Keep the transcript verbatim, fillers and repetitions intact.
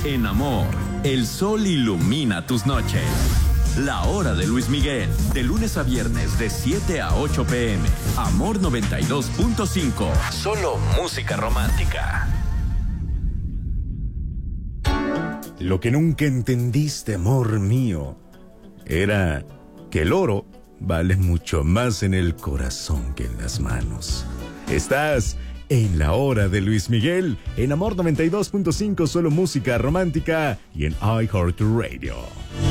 En Amor, el sol ilumina tus noches. La hora de Luis Miguel, de lunes a viernes de siete a ocho pm. Amor noventa y dos punto cinco. Solo música romántica. Lo que nunca entendiste, amor mío, era que el oro vale mucho más en el corazón que en las manos. Estás en la hora de Luis Miguel, en Amor noventa y dos punto cinco, solo música romántica y en iHeartRadio.